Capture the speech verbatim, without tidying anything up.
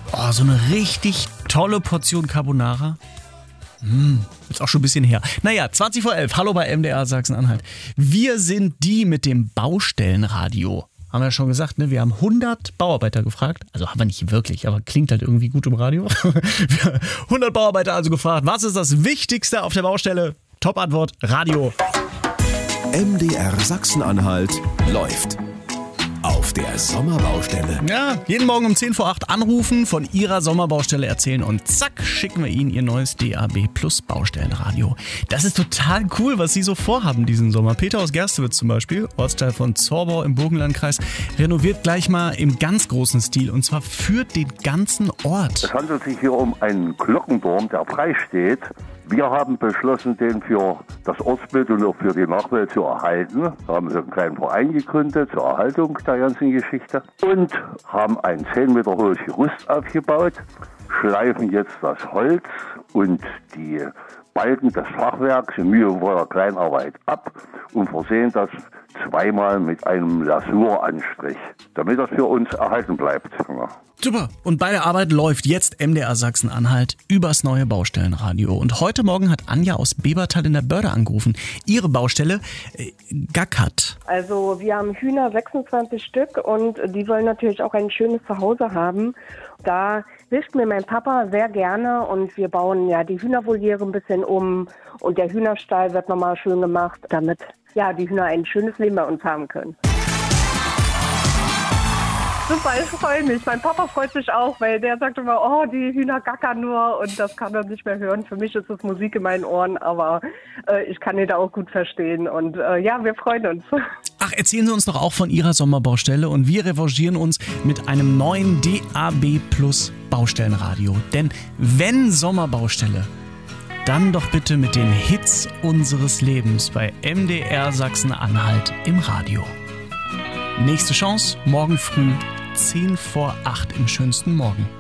Oh, so eine richtig tolle Portion Carbonara. Hm, ist auch schon ein bisschen her. Naja, zwanzig vor elf, hallo bei M D R Sachsen-Anhalt. Wir sind die mit dem Baustellenradio. Haben wir ja schon gesagt, ne? Wir haben hundert Bauarbeiter gefragt. Also haben wir nicht wirklich, aber klingt halt irgendwie gut im Radio. hundert Bauarbeiter also gefragt, was ist das Wichtigste auf der Baustelle? Top-Antwort, Radio. M D R Sachsen-Anhalt läuft. Auf der Sommerbaustelle. Ja, jeden Morgen um zehn vor acht anrufen, von Ihrer Sommerbaustelle erzählen und zack, schicken wir Ihnen Ihr neues D A B Plus Baustellenradio. Das ist total cool, was Sie so vorhaben diesen Sommer. Peter aus Gerstewitz zum Beispiel, Ortsteil von Zorbau im Burgenlandkreis, renoviert gleich mal im ganz großen Stil und zwar für den ganzen Ort. Es handelt sich hier um einen Glockenturm, der frei steht. Wir haben beschlossen, den für das Ortsbild und auch für die Nachwelt zu erhalten. Da haben wir einen kleinen Verein gegründet zur Erhaltung der ganzen Geschichte und haben ein zehn Meter hohes Gerüst aufgebaut, schleifen jetzt das Holz und die Balken des Fachwerks in mühevoller Kleinarbeit ab und versehen das zweimal mit einem Lasuranstrich, damit das für uns erhalten bleibt. Ja. Super. Und bei der Arbeit läuft jetzt M D R Sachsen-Anhalt übers neue Baustellenradio. Und heute Morgen hat Anja aus Bebertal in der Börde angerufen. Ihre Baustelle äh, gackert. Also wir haben Hühner, sechsundzwanzig Stück, und die wollen natürlich auch ein schönes Zuhause haben. Da hilft mir mein Papa sehr gerne und wir bauen ja die Hühnervoliere ein bisschen um und der Hühnerstall wird nochmal schön gemacht, damit ja die Hühner ein schönes Leben bei uns haben können. Super, ich freue mich. Mein Papa freut sich auch, weil der sagt immer, oh, die Hühner gackern nur und das kann er nicht mehr hören. Für mich ist es Musik in meinen Ohren, aber äh, ich kann ihn da auch gut verstehen und äh, ja, wir freuen uns. Ach, erzählen Sie uns doch auch von Ihrer Sommerbaustelle und wir revanchieren uns mit einem neuen D A B Plus Baustellenradio. Denn wenn Sommerbaustelle, dann doch bitte mit den Hits unseres Lebens bei M D R Sachsen-Anhalt im Radio. Nächste Chance, morgen früh, zehn vor acht im schönsten Morgen.